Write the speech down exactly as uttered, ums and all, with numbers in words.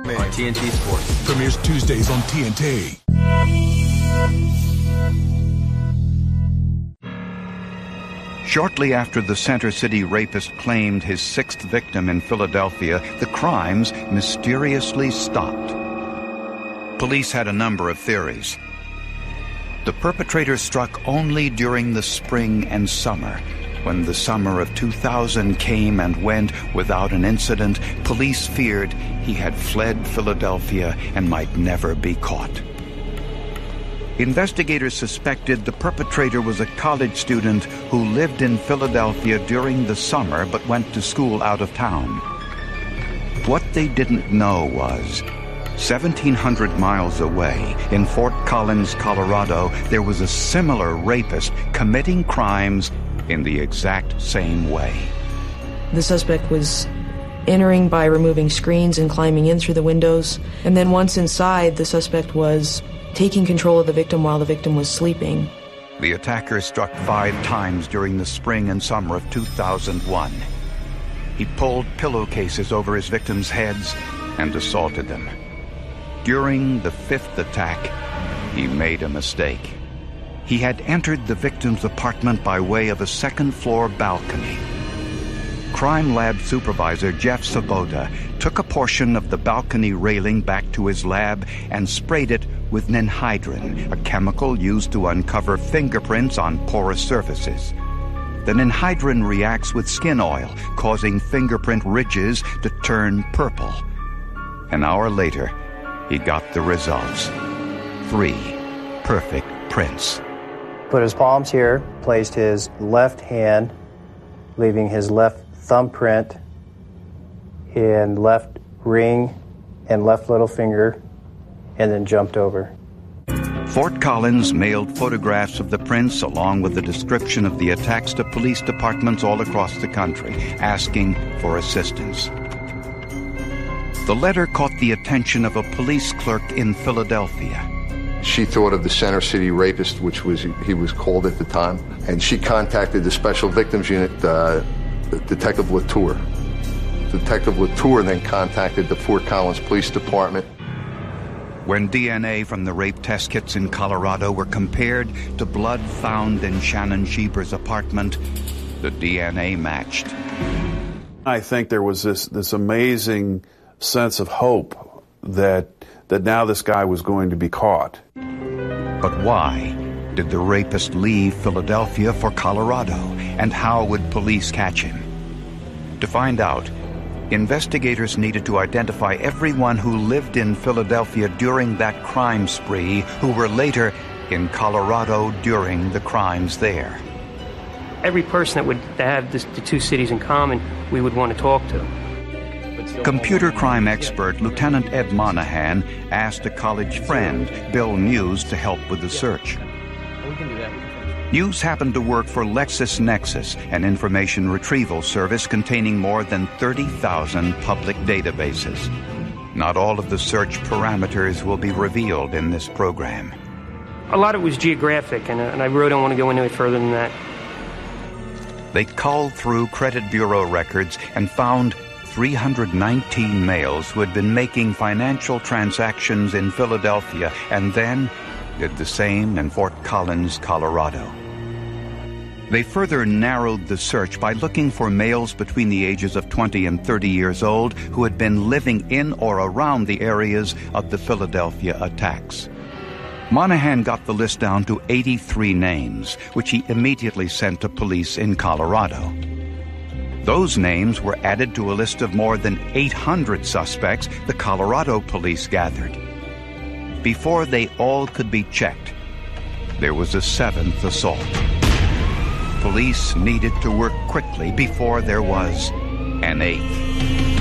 on T N T Sports. Premieres Tuesdays on T N T. Shortly after the Center City rapist claimed his sixth victim in Philadelphia, the crimes mysteriously stopped. Police had a number of theories. The perpetrator struck only during the spring and summer. When the summer of two thousand came and went without an incident, police feared he had fled Philadelphia and might never be caught. Investigators suspected the perpetrator was a college student who lived in Philadelphia during the summer but went to school out of town. What they didn't know was, seventeen hundred miles away, in Fort Collins, Colorado, there was a similar rapist committing crimes in the exact same way. The suspect was entering by removing screens and climbing in through the windows, and then once inside, the suspect was taking control of the victim while the victim was sleeping. The attacker struck five times during the spring and summer of two thousand one. He pulled pillowcases over his victims' heads and assaulted them. During the fifth attack, he made a mistake. He had entered the victim's apartment by way of a second-floor balcony. Crime Lab Supervisor Jeff Sabota took a portion of the balcony railing back to his lab and sprayed it with ninhydrin, a chemical used to uncover fingerprints on porous surfaces. The ninhydrin reacts with skin oil, causing fingerprint ridges to turn purple. An hour later, he got the results. Three perfect prints. Put his palms here, placed his left hand, leaving his left thumbprint in left ring and left little finger, and then jumped over. Fort Collins mailed photographs of the prints along with a description of the attacks to police departments all across the country, asking for assistance. The letter caught the attention of a police clerk in Philadelphia. She thought of the Center City rapist, which was he was called at the time, and she contacted the Special Victims Unit, uh, Detective Latour. Detective Latour then contacted the Fort Collins Police Department. When D N A from the rape test kits in Colorado were compared to blood found in Shannon Schieber's apartment, the D N A matched. I think there was this, this amazing sense of hope that that now this guy was going to be caught. But why did the rapist leave Philadelphia for Colorado, and how would police catch him? To find out, investigators needed to identify everyone who lived in Philadelphia during that crime spree, who were later in Colorado during the crimes there. Every person that would have this, the two cities in common, we would want to talk to. Computer crime expert Lieutenant Ed Monahan asked a college friend, Bill News, to help with the search. News happened to work for LexisNexis, an information retrieval service containing more than thirty thousand public databases. Not all of the search parameters will be revealed in this program. A lot of it was geographic, and, uh, and I really don't want to go into it further than that. They culled through credit bureau records and found three hundred nineteen males who had been making financial transactions in Philadelphia and then did the same in Fort Collins, Colorado. They further narrowed the search by looking for males between the ages of twenty and thirty years old who had been living in or around the areas of the Philadelphia attacks. Monahan got the list down to eighty-three names, which he immediately sent to police in Colorado. Those names were added to a list of more than eight hundred suspects the Colorado police gathered. Before they all could be checked, there was a seventh assault. Police needed to work quickly before there was an eighth.